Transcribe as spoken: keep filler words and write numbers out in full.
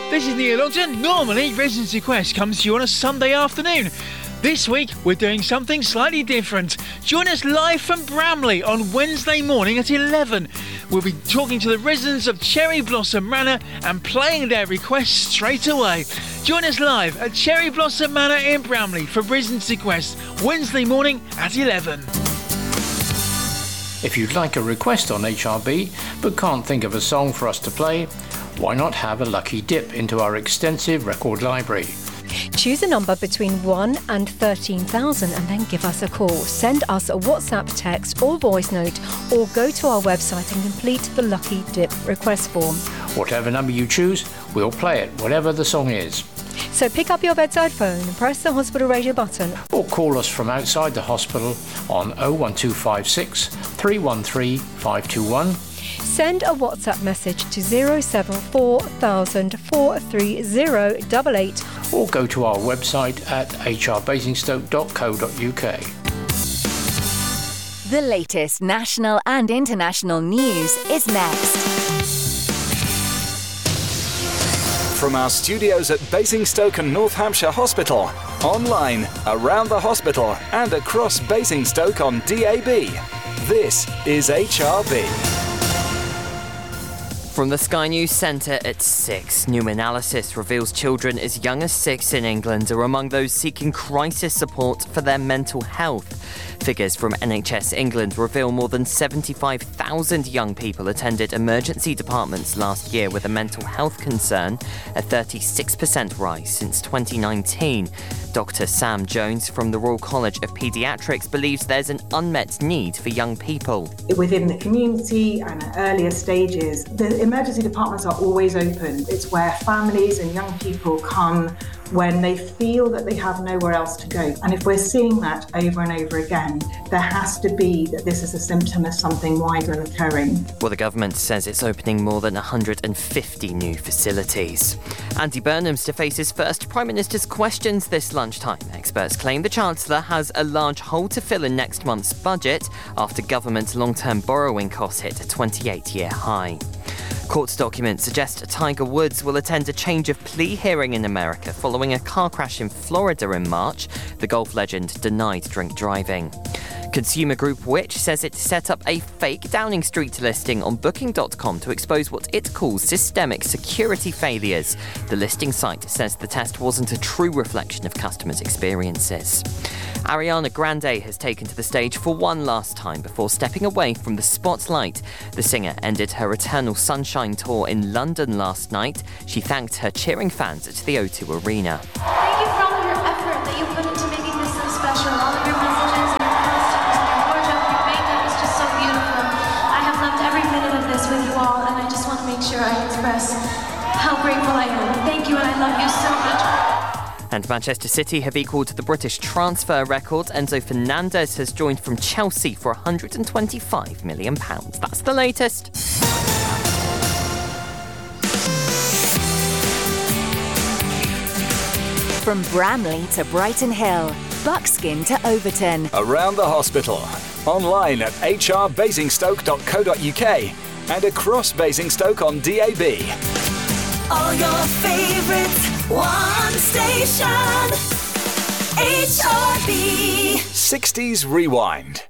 This is Neil Ogden. Normally, Residents Request comes to you on a Sunday afternoon. This week, we're doing something slightly different. Join us live from Bramley on Wednesday morning at eleven. We'll be talking to the residents of Cherry Blossom Manor and playing their requests straight away. Join us live at Cherry Blossom Manor in Bramley for Residents Request, Wednesday morning at eleven. If you'd like a request on H R B but can't think of a song for us to play, why not have a lucky dip into our extensive record library? Choose a number between one and thirteen thousand and then give us a call. Send us a WhatsApp, text or voice note, or go to our website and complete the Lucky Dip request form. Whatever number you choose, we'll play it, whatever the song is. So pick up your bedside phone and press the hospital radio button. Or call us from outside the hospital on oh one two five six, three one three, five two one. Send a WhatsApp message to zero seven four thousand, four three zero eight eight. Or go to our website at h r basingstoke dot co dot u k. The latest national and international news is next. From our studios at Basingstoke and North Hampshire Hospital, online, around the hospital and across Basingstoke on D A B, this is H R B. From the Sky News Centre at six, new analysis reveals children as young as six in England are among those seeking crisis support for their mental health. Figures from N H S England reveal more than seventy-five thousand young people attended emergency departments last year with a mental health concern, a thirty-six percent rise since twenty nineteen. Doctor Sam Jones from the Royal College of Paediatrics believes there's an unmet need for young people. Within the community and at earlier stages, the emergency departments are always open. It's where families and young people come when they feel that they have nowhere else to go. And if we're seeing that over and over again, there has to be that this is a symptom of something wider occurring. Well, the government says it's opening more than one hundred fifty new facilities. Andy Burnham's to face his first Prime Minister's questions this lunchtime. Experts claim the Chancellor has a large hole to fill in next month's budget after government's long-term borrowing costs hit a twenty-eight-year high. Court documents suggest Tiger Woods will attend a change of plea hearing in America following a car crash in Florida in March. The golf legend denied drink driving. Consumer group Which says it set up a fake Downing Street listing on booking dot com to expose what it calls systemic security failures. The listing site says the test wasn't a true reflection of customers' experiences. Ariana Grande has taken to the stage for one last time before stepping away from the spotlight. The singer ended her Eternal Sunshine tour in London last night. She thanked her cheering fans at the O two Arena. Thank you for all of your effort that you put into making this so special. All of your messages and your costumes and your wardrobe, your makeup is just so beautiful. I have loved every minute of this with you all, and I just want to make sure I express how grateful I am. Thank you, and I love you so much. And Manchester City have equalled the British transfer record. Enzo Fernandez has joined from Chelsea for one hundred twenty-five million pounds. That's the latest. From Bramley to Brighton Hill, Buckskin to Overton. Around the hospital, online at h r basingstoke dot co dot u k and across Basingstoke on D A B. All your favorites, one station, H R B. sixties Rewind.